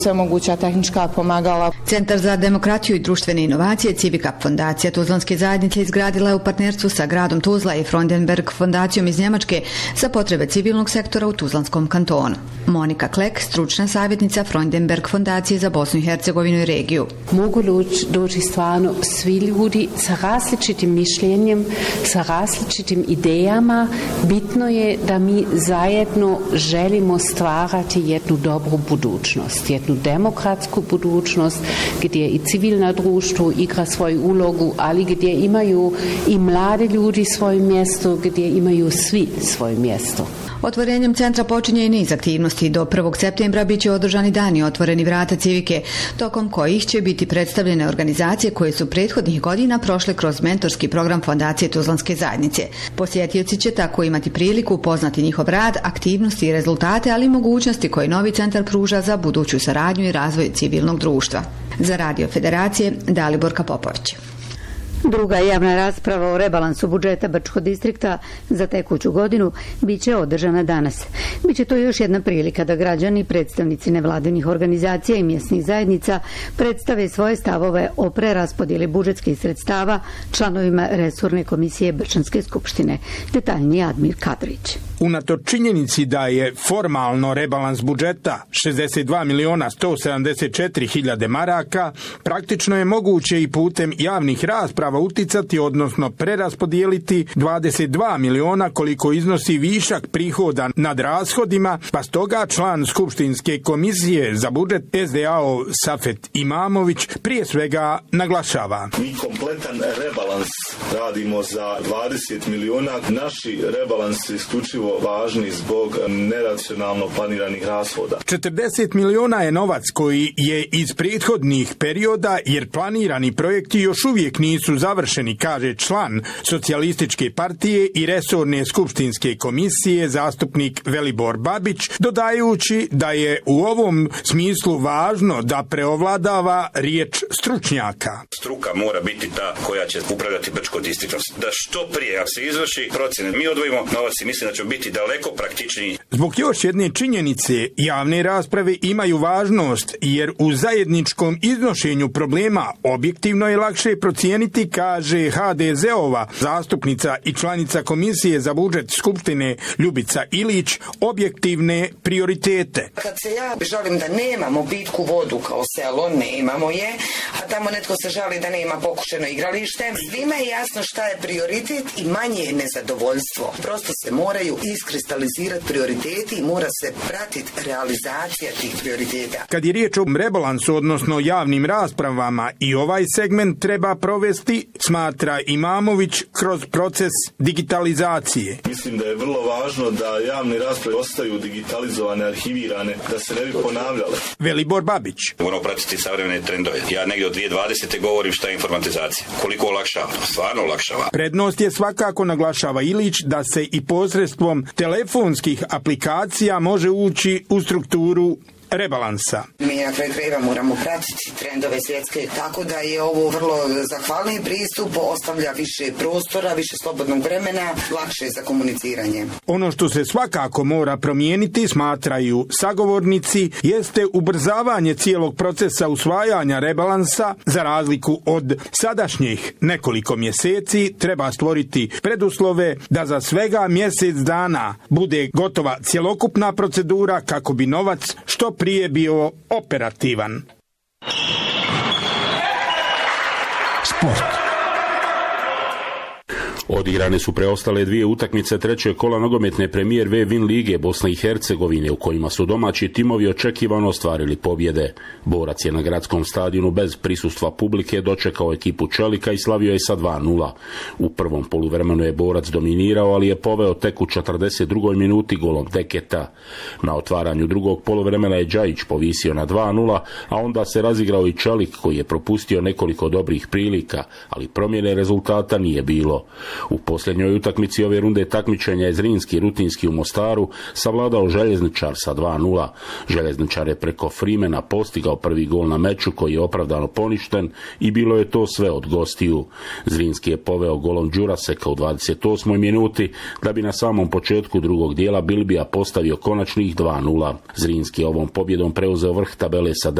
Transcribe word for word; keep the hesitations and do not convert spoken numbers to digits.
sve moguća tehnička pomagala. Centar za demokratiju i društvene inovacije Civicap fondacija Tuzlanske zajednice izgradila je u partnerstvu sa gradom Tuzla i Freudenberg fondacijom iz Njemačke za potrebe civilnog sektora u Tuzlanskom kantonu. Monika Klek, stručna savjetnica Freudenberg fondacije za Bosnu i Hercegovinu i regiju. Mogu doći stvarno svi ljudi sa različitim mišljenjem, sa različitim idejama. Bitno je da mi zajedno želimo stvarati jednu dobru budućnost, jednu demokratsku budućnost gdje i civilno društvo igra svoju ulogu, ali gdje imaju i mladi ljudi svoje mjesto, gdje imaju svi svoje mjesto. Otvorenjem centra počinje i niz aktivnosti. Do prvog septembra bit će održani dani otvoreni vrata Civike, tokom kojih će biti predstavljene organizacije koje su prethodnih godina prošle kroz mentorski program Fondacije Tuzlanske zajednice. Posjetioci će tako imati priliku upoznati njihov rad, aktivnosti i rezultate, ali i mogućnosti koje novi centar pruža za buduću saradnju i razvoj civilnog društva. Za Radio Federacije, Daliborka Popović. Druga javna rasprava o rebalansu budžeta Brčkog distrikta za tekuću godinu biće održana danas. Biće to još jedna prilika da građani, predstavnici nevladinih organizacija i mjesnih zajednica predstave svoje stavove o preraspodjeli budžetskih sredstava članovima resorne komisije Brčanske skupštine. Detaljnije Admir Kadrić. Unatoč činjenici da je formalno rebalans budžeta šezdeset dva miliona sto sedamdeset četiri hiljade maraka, praktično je moguće i putem javnih rasprava uticati, odnosno preraspodijeliti dvadeset dva miliona koliko iznosi višak prihoda nad rashodima, pa stoga član Skupštinske komisije za budžet S D A-ov Safet Imamović prije svega naglašava. Mi kompletan rebalans radimo za dvadeset miliona. Naši rebalans isključivo važni zbog neracionalno planiranih rashoda. četrdeset miliona je novac koji je iz prethodnih perioda, jer planirani projekti još uvijek nisu završeni, kaže član Socijalističke partije i resorne skupštinske komisije zastupnik Velibor Babić, dodajući da je u ovom smislu važno da preovladava riječ stručnjaka. Struka mora biti ta koja će upravljati Brčkom distriktom. Da što prije, ako se izvrši procjene, mi odvojimo novac i mislim da će biti daleko praktičniji. Zbog još jedne činjenice, javne rasprave imaju važnost, jer u zajedničkom iznošenju problema objektivno je lakše procijeniti, kaže H D Z-ova zastupnica i članica Komisije za budžet Skupštine Ljubica Ilić, objektivne prioritete. Kad se ja žalim da nemamo pitku vodu kao selo, nemamo je, a tamo netko se žali da nema pokušeno igralište, svima je jasno šta je prioritet i manje je nezadovoljstvo. Prosto se moraju iskristalizirati prioriteti i mora se pratiti realizacija tih prioriteta. Kad je riječ o rebalansu, odnosno javnim raspravama, i ovaj segment treba provesti, smatra Imamović, kroz proces digitalizacije. Mislim da je vrlo važno da javne rasprave ostaju digitalizovane, arhivirane, da se ne bi ponavljale. Velibor Babić. Moramo pratiti savremene trendove. Ja negdje od dvije tisuće dvadesete govorim šta je informatizacija. Koliko olakšava? Stvarno olakšava. Prednost je, svakako naglašava Ilić, da se i posredstvom telefonskih aplikacija može ući u strukturu rebalansa. Mi na kraju krajeva moramo pratiti trendove svjetske, tako da je ovo vrlo zahvalni pristup, ostavlja više prostora, više slobodnog vremena, lakše za komuniciranje. Ono što se svakako mora promijeniti, smatraju sagovornici, jeste ubrzavanje cijelog procesa usvajanja rebalansa. Za razliku od sadašnjih nekoliko mjeseci, treba stvoriti preduslove da za svega mjesec dana bude gotova cjelokupna procedura kako bi novac što prije bio operativan. Sport. Odigrane su preostale dvije utakmice trećeg kola nogometne premijer V Win lige Bosne i Hercegovine, u kojima su domaći timovi očekivano ostvarili pobjede. Borac je na gradskom stadionu bez prisustva publike dočekao ekipu Čelika i slavio je sa dva nula. U prvom poluvremenu je Borac dominirao, ali je poveo tek u četrdeset drugoj minuti golom Deketa. Na otvaranju drugog poluvremena je Đajić povisio na dva nula, a onda se razigrao i Čelik, koji je propustio nekoliko dobrih prilika, ali promjene rezultata nije bilo. U posljednjoj utakmici ove runde takmičenja je Zrinski rutinski u Mostaru savladao Željezničar sa dva nula. Željezničar je preko Freemana postigao prvi gol na meču koji je opravdano poništen i bilo je to sve od gostiju. Zrinski je poveo golom Đuraseka u dvadeset osmoj minuti da bi na samom početku drugog dijela Bilbija postavio konačnih dva nula. Zrinski je ovom pobjedom preuzeo vrh tabele sa